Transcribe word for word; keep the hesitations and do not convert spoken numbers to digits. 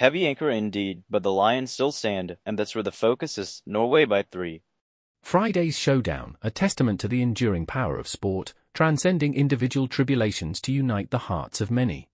Heavy anchor indeed, but the Lions still stand, and that's where the focus is. Norway by three. Friday's showdown, a testament to the enduring power of sport, transcending individual tribulations to unite the hearts of many.